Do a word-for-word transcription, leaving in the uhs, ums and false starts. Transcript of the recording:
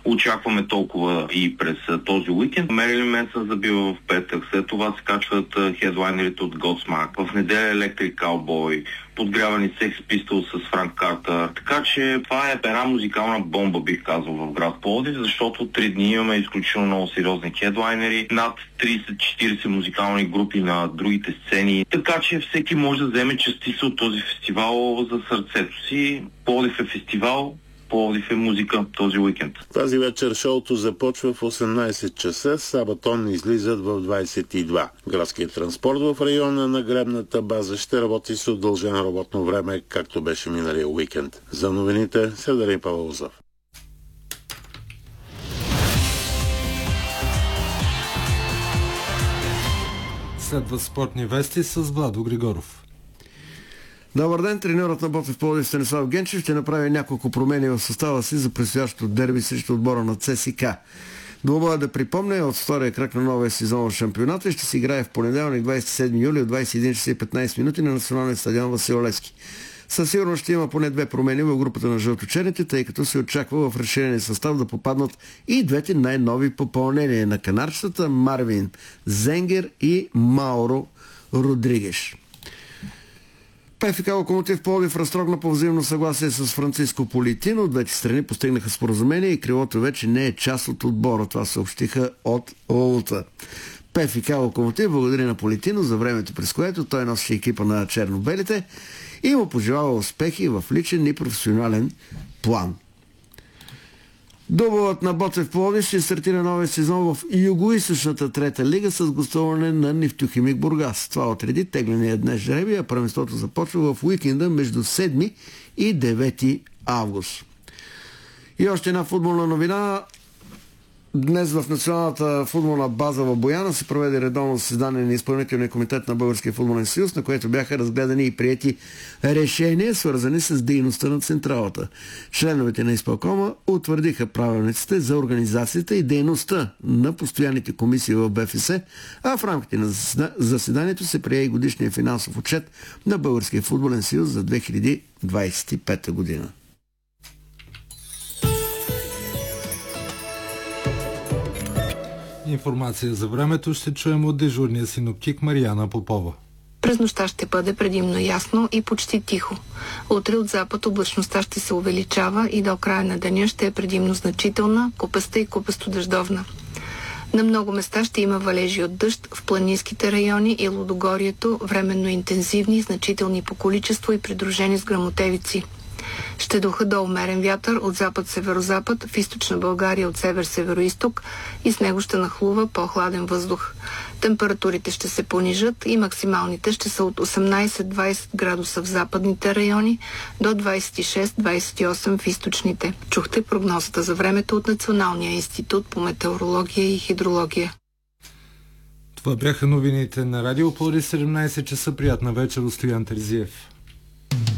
Очакваме толкова и през този уикенд. Мерилин Менсън забива в петък, след това се качват хедлайнерите от Godsmack. В неделя Electric Cowboy, подгрявани Sex Pistols с Франк Картер. Така че това е една музикална бомба, бих казал, в град Пловдив, защото три дни имаме изключително много сериозни хедлайнери, над трийсет-четирийсет музикални групи на другите сцени. Така че всеки може да вземе частица от този фестивал за сърцето си. Пловдив е фестивал, Пловдив е музика този уикенд. Тази вечер шоуто започва в осемнайсет часа, Сабатон излизат в двайсет и два. Градският транспорт в района на гребната база ще работи с удължено работно време, както беше миналия уикенд. За новините, Севдарин Павлозов. Следват спортни вести с Владо Григоров. Добър ден, треньорът на Ботев Пловдив Станислав Генчев ще направи няколко промени в състава си за предстоящото дерби срещу отбора на ЦСКА. Двубоя, да припомня, от втория кръг на новия сезон в шампионата ще се играе в понеделник двайсет и седми юли от двайсет и един часа и петнайсет минути на националния стадион Васил Левски. Със сигурност ще има поне две промени в групата на жълточерните, тъй като се очаква в разширения състав да попаднат и двете най-нови попълнения на канарчетата Марвин Зенгер и Мауро Родригеш. ПФК Локомотив Пловдив разтрогна по взаимно съгласие с Франциско Политино. Двете страни постигнаха споразумение и крилото вече не е част от отбора. Това съобщиха от ОЛТА. ПФК Локомотив благодари на Политино за времето, през което той носеше екипа на черно-белите и му пожелава успехи в личен и професионален план. Дублът на Ботев Пловдив ще стартира новия сезон в Югоизточната трета лига с гостуване на Нефтохимик Бургас. Това отреди тегления днес жребий, а първенството започва в уикенда между седми и девети август. И още една футболна новина. Днес в Националната футболна база в Бояна се проведе редовно заседание на изпълнителния комитет на Българския футболен съюз, на което бяха разгледани и приети решения, свързани с дейността на централата. Членовете на изпълкома утвърдиха правилниците за организацията и дейността на постоянните комисии в БФС, а в рамките на заседанието се прие и годишния финансов отчет на Българския футболен съюз за две хиляди двайсет и пета година. Информация за времето ще чуем от дежурния синоптик Мариана Попова. През нощта ще бъде предимно ясно и почти тихо. Утре от запад облачността ще се увеличава и до края на деня ще е предимно значителна, купеста и купесто-дъждовна. На много места ще има валежи от дъжд в планинските райони и Лудогорието, временно интензивни, значителни по количество и придружени с гръмотевици. Ще духа до умерен вятър от запад-северозапад, в източна България от север-североизток и с него ще нахлува по-хладен въздух. Температурите ще се понижат и максималните ще са от осемнайсет до двайсет градуса в западните райони до двайсет и шест до двайсет и осем в източните. Чухте прогнозата за времето от Националния институт по метеорология и хидрология. Това бяха новините на Радио Пловдив, седемнайсет часа. Приятна вечер от Стоян Терзиев.